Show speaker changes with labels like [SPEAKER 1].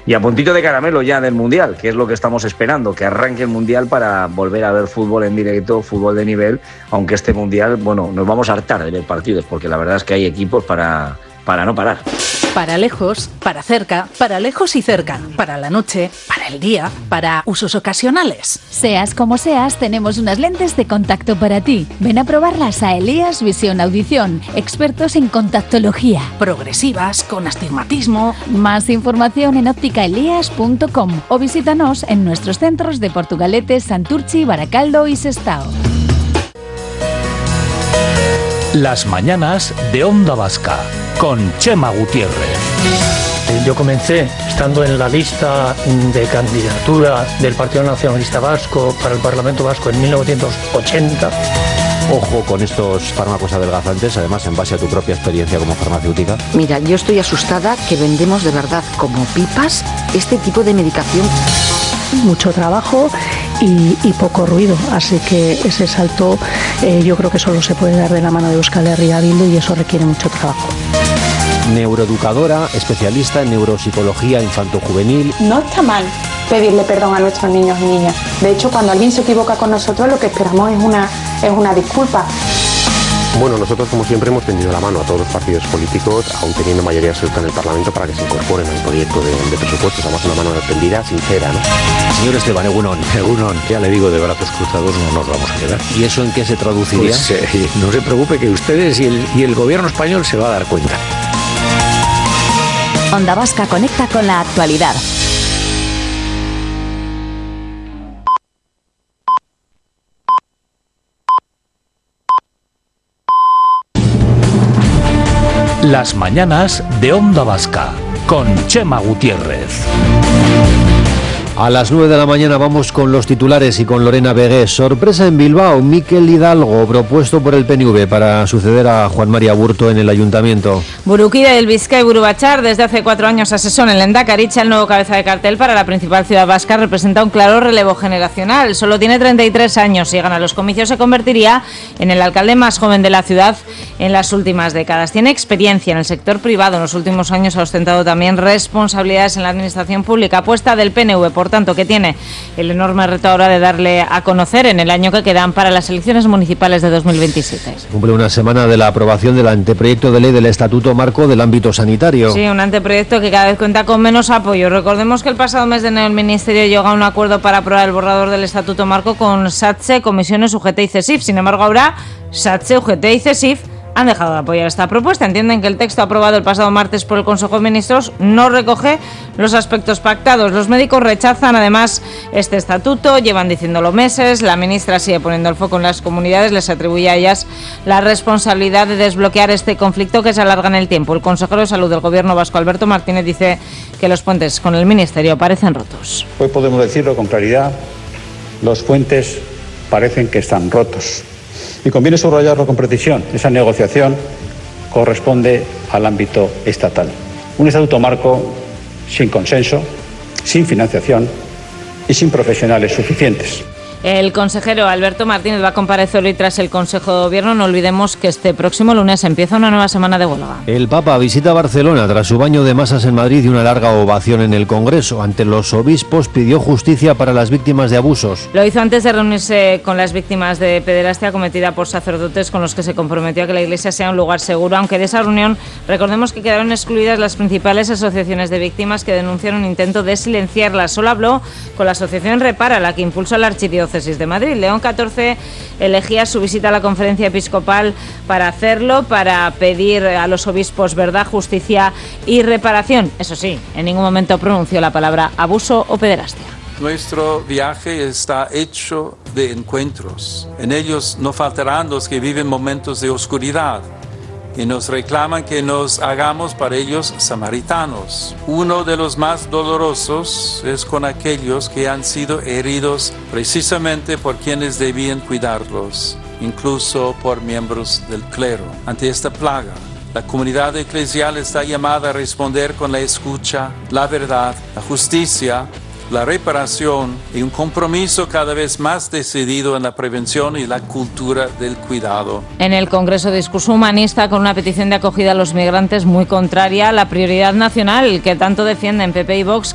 [SPEAKER 1] Y a puntito de caramelo ya del Mundial, que es lo que estamos esperando, que arranque el Mundial para volver a ver fútbol en directo, fútbol de nivel, aunque este Mundial, bueno, nos vamos a hartar de ver partidos, porque la verdad es que hay equipos para no parar.
[SPEAKER 2] Para lejos, para cerca, para lejos y cerca, para la noche, para el día, para usos ocasionales.
[SPEAKER 3] Seas como seas, tenemos unas lentes de contacto para ti. Ven a probarlas a Elías Visión Audición, expertos en contactología.
[SPEAKER 2] Progresivas, con astigmatismo.
[SPEAKER 3] Más información en ópticaelias.com o visítanos en nuestros centros de Portugalete, Santurchi, Baracaldo y Sestao.
[SPEAKER 4] Las mañanas de Onda Vasca, con Chema Gutiérrez.
[SPEAKER 5] Yo comencé estando en la lista de candidatura del Partido Nacionalista Vasco para el Parlamento Vasco en 1980.
[SPEAKER 6] Ojo con estos fármacos adelgazantes, además en base a tu propia experiencia como farmacéutica.
[SPEAKER 7] Mira, yo estoy asustada que vendemos de verdad como pipas este tipo de medicación.
[SPEAKER 8] Mucho trabajo y poco ruido, así que ese salto yo creo que solo se puede dar de la mano de Euskal Herria Bildu y eso requiere mucho trabajo.
[SPEAKER 6] Neuroeducadora, especialista en neuropsicología infantojuvenil.
[SPEAKER 9] No está mal pedirle perdón a nuestros niños y niñas. De hecho, cuando alguien se equivoca con nosotros, lo que esperamos es una disculpa.
[SPEAKER 10] Bueno, nosotros como siempre hemos tendido la mano a todos los partidos políticos, aún teniendo mayoría absoluta en el Parlamento, para que se incorporen al proyecto de presupuestos. Además, una mano tendida, sincera, ¿no?
[SPEAKER 6] Señor Esteban, Egunon,
[SPEAKER 11] ya le digo, de brazos cruzados no nos vamos a quedar.
[SPEAKER 6] ¿Y eso en qué se traduciría?
[SPEAKER 11] Pues no se preocupe, que ustedes y el gobierno español se va a dar cuenta.
[SPEAKER 3] Onda Vasca conecta con la actualidad.
[SPEAKER 4] Las mañanas de Onda Vasca, con Chema Gutiérrez.
[SPEAKER 6] A las 9 de la mañana vamos con los titulares y con Lorena Vegués. Sorpresa en Bilbao, Mikel Hidalgo, propuesto por el PNV para suceder a Juan María Aburto en el ayuntamiento.
[SPEAKER 12] Burukide del Bizkai Burubachar, desde hace 4 años asesor en Lehendakaritza, el nuevo cabeza de cartel para la principal ciudad vasca, representa un claro relevo generacional. Solo tiene 33 años. Si gana los comicios se convertiría en el alcalde más joven de la ciudad en las últimas décadas. Tiene experiencia en el sector privado. En los últimos años ha ostentado también responsabilidades en la administración pública. Apuesta del PNV, por tanto, que tiene el enorme reto ahora de darle a conocer en el año que quedan para las elecciones municipales de 2027.
[SPEAKER 6] Se cumple una semana de la aprobación del anteproyecto de ley del Estatuto Marco del ámbito sanitario.
[SPEAKER 12] Sí, un anteproyecto que cada vez cuenta con menos apoyo. Recordemos que el pasado mes de enero el Ministerio llegó a un acuerdo para aprobar el borrador del Estatuto Marco con SATSE, Comisiones, UGT y CESIF. Sin embargo, ahora SATSE, UGT y CESIF han dejado de apoyar esta propuesta. Entienden que el texto aprobado el pasado martes por el Consejo de Ministros no recoge los aspectos pactados. Los médicos rechazan además este estatuto, llevan diciéndolo meses. La ministra sigue poniendo el foco en las comunidades, les atribuye a ellas la responsabilidad de desbloquear este conflicto que se alarga en el tiempo. El consejero de Salud del Gobierno vasco, Alberto Martínez, dice que los puentes con el Ministerio parecen rotos.
[SPEAKER 13] Hoy podemos decirlo con claridad, los puentes parecen que están rotos. Y conviene subrayarlo con precisión. Esa negociación corresponde al ámbito estatal. Un estatuto marco sin consenso, sin financiación y sin profesionales suficientes.
[SPEAKER 12] El consejero Alberto Martínez va a comparecer hoy tras el Consejo de Gobierno. No olvidemos que este próximo lunes empieza una nueva semana de huelga.
[SPEAKER 6] El Papa visita Barcelona tras su baño de masas en Madrid y una larga ovación en el Congreso. Ante los obispos pidió justicia para las víctimas de abusos.
[SPEAKER 12] Lo hizo antes de reunirse con las víctimas de pederastia cometida por sacerdotes con los que se comprometió a que la Iglesia sea un lugar seguro, aunque de esa reunión recordemos que quedaron excluidas las principales asociaciones de víctimas que denunciaron un intento de silenciarlas. Solo habló con la asociación Repara, la que impulsó la Archidiócesis de Madrid. León XIV elegía su visita a la conferencia episcopal para hacerlo, para pedir a los obispos verdad, justicia y reparación. Eso sí, en ningún momento pronunció la palabra abuso o pederastia.
[SPEAKER 14] Nuestro viaje está hecho de encuentros. En ellos no faltarán los que viven momentos de oscuridad y nos reclaman que nos hagamos para ellos samaritanos. Uno de los más dolorosos es con aquellos que han sido heridos precisamente por quienes debían cuidarlos, incluso por miembros del clero. Ante esta plaga, la comunidad eclesial está llamada a responder con la escucha, la verdad, la justicia, la reparación y un compromiso cada vez más decidido en la prevención y la cultura del cuidado.
[SPEAKER 12] En el Congreso, discurso humanista con una petición de acogida a los migrantes muy contraria a la prioridad nacional que tanto defienden PP y Vox,